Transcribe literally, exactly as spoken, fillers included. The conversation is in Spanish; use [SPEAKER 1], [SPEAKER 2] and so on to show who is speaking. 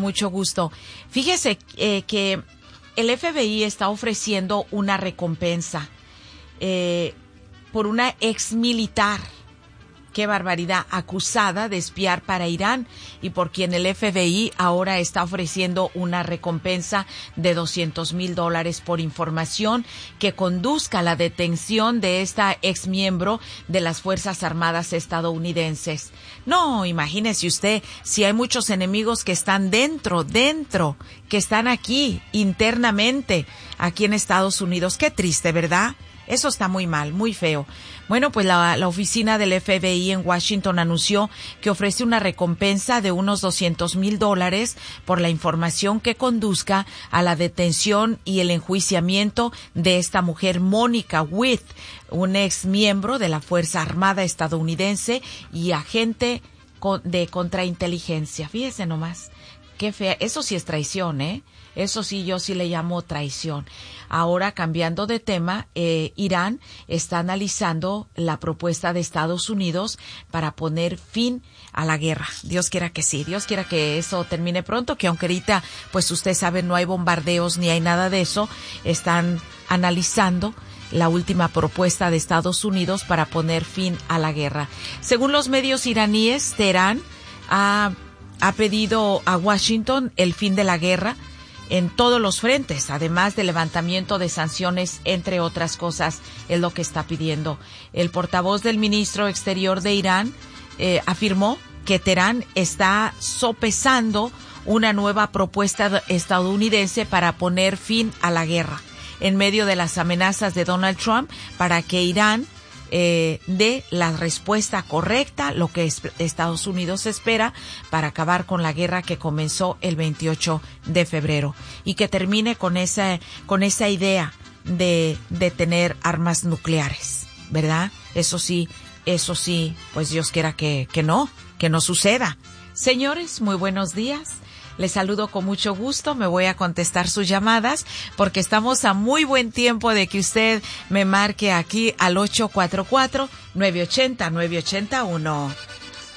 [SPEAKER 1] mucho gusto. Fíjese eh, que el F B I está ofreciendo una recompensa eh, por una ex militar. Qué barbaridad, acusada de espiar para Irán y por quien el F B I ahora está ofreciendo una recompensa de doscientos mil dólares por información que conduzca a la detención de esta ex miembro de las Fuerzas Armadas estadounidenses. No, imagínese usted, si hay muchos enemigos que están dentro, dentro, que están aquí, internamente, aquí en Estados Unidos. Qué triste, ¿verdad? Eso está muy mal, muy feo. Bueno, pues la, la oficina del F B I en Washington anunció que ofrece una recompensa de unos doscientos mil dólares por la información que conduzca a la detención y el enjuiciamiento de esta mujer, Mónica Witt, un ex miembro de la Fuerza Armada estadounidense y agente de contrainteligencia. Fíjese nomás. Qué fea. Eso sí es traición, ¿eh? Eso sí, yo sí le llamo traición. Ahora, cambiando de tema, eh, Irán está analizando la propuesta de Estados Unidos para poner fin a la guerra. Dios quiera que sí, Dios quiera que eso termine pronto, que aunque ahorita, pues usted sabe, no hay bombardeos ni hay nada de eso, están analizando la última propuesta de Estados Unidos para poner fin a la guerra. Según los medios iraníes, Teherán ha, ha pedido a Washington el fin de la guerra en todos los frentes, además del levantamiento de sanciones, entre otras cosas, es lo que está pidiendo. El portavoz del ministro exterior de Irán eh, afirmó que Teherán está sopesando una nueva propuesta estadounidense para poner fin a la guerra, en medio de las amenazas de Donald Trump para que Irán Eh, de la respuesta correcta, lo que es, Estados Unidos espera para acabar con la guerra que comenzó el veintiocho de febrero y que termine con esa, con esa idea de, de tener armas nucleares, ¿verdad? Eso sí, eso sí, pues Dios quiera que, que no, que no suceda. Señores, muy buenos días. Les saludo con mucho gusto, me voy a contestar sus llamadas porque estamos a muy buen tiempo de que usted me marque aquí al ocho cuatro cuatro, nueve ocho cero, nueve ocho uno.